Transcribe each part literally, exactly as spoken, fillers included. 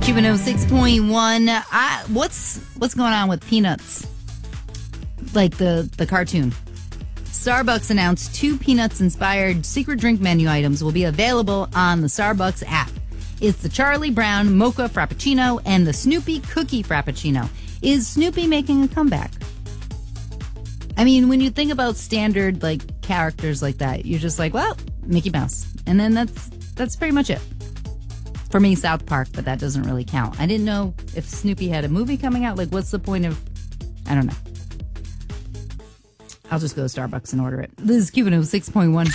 Cuban oh six point one. I, what's what's going on with Peanuts? Like the, the cartoon. Starbucks announced two Peanuts-inspired secret drink menu items will be available on the Starbucks app. It's the Charlie Brown Mocha Frappuccino and the Snoopy Cookie Frappuccino. Is Snoopy making a comeback? I mean, when you think about standard like characters like that, you're just like, well, Mickey Mouse. And then that's that's pretty much it. For me, South Park, but that doesn't really count. I didn't know if Snoopy had a movie coming out. Like, what's the point of... I don't know. I'll just go to Starbucks and order it. This is Cuban oh six point one.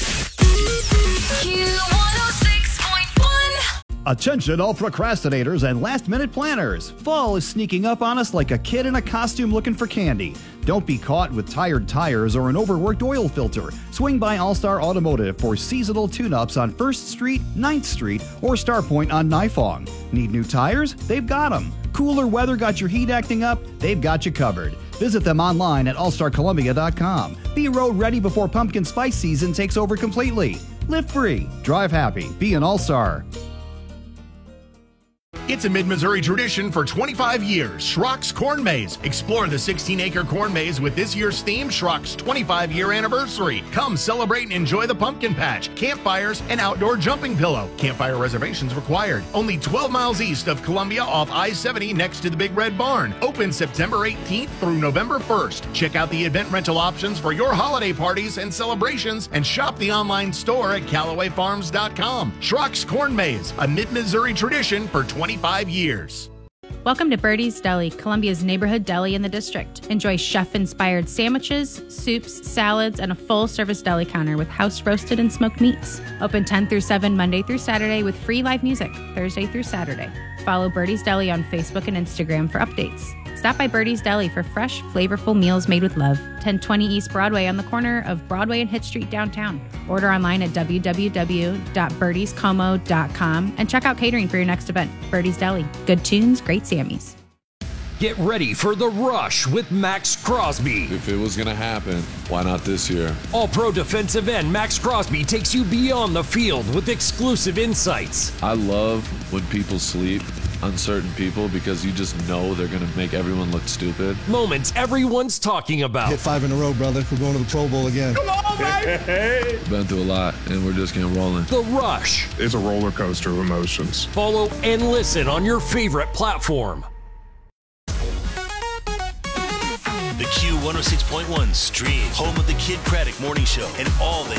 Attention all procrastinators and last-minute planners. Fall is sneaking up on us like a kid in a costume looking for candy. Don't be caught with tired tires or an overworked oil filter. Swing by All-Star Automotive for seasonal tune-ups on first street, ninth street, or Starpoint on Nifong. Need new tires? They've got them. Cooler weather got your heat acting up? They've got you covered. Visit them online at all star columbia dot com. Be road ready before pumpkin spice season takes over completely. Live free, drive happy, be an All-Star. It's a Mid-Missouri tradition for twenty-five years. Schrock's Corn Maze. Explore the sixteen-acre corn maze with this year's theme, Schrock's twenty-five-year anniversary. Come celebrate and enjoy the pumpkin patch, campfires, and outdoor jumping pillow. Campfire reservations required. Only twelve miles east of Columbia off I seventy next to the Big Red Barn. Open September eighteenth through November first. Check out the event rental options for your holiday parties and celebrations and shop the online store at Callaway Farms dot com. Schrock's Corn Maze, a Mid-Missouri tradition for twenty-five years. Welcome to Birdie's Deli, Columbia's neighborhood deli in the district. Enjoy chef-inspired sandwiches, soups, salads, and a full-service deli counter with house-roasted and smoked meats. Open ten through seven Monday through Saturday with free live music Thursday through Saturday. Follow Birdie's Deli on Facebook and Instagram for updates. Stop by Birdie's Deli for fresh, flavorful meals made with love. ten twenty East Broadway on the corner of Broadway and Hitt Street downtown. Order online at w w w dot birdies como dot com and check out catering for your next event. Birdie's Deli. Good tunes, great Sammys. Get ready for The Rush with Max Crosby. If it was going to happen, why not this year? All-Pro defensive end Max Crosby takes you beyond the field with exclusive insights. I love when people sleep on certain people because you just know they're going to make everyone look stupid. Moments everyone's talking about. Hit five in a row, brother. We're going to the Pro Bowl again. Come on, baby! Been through a lot, and we're just getting rolling. The Rush. It's a roller coaster of emotions. Follow and listen on your favorite platform. The Q one oh six point one stream, home of the Kid Craddock Morning Show and all the